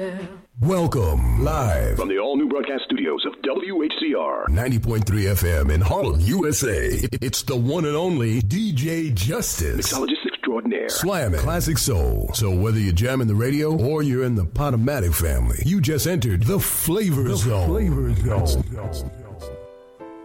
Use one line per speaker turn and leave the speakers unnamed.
Welcome live
from the all-new broadcast studios of WHCR
90.3 FM in Harlem, USA. It's the one and only DJ Justice,
mixologist extraordinaire,
slamming classic soul. So whether you're jamming the radio or you're in the Podomatic family, you just entered the Flavor Zone.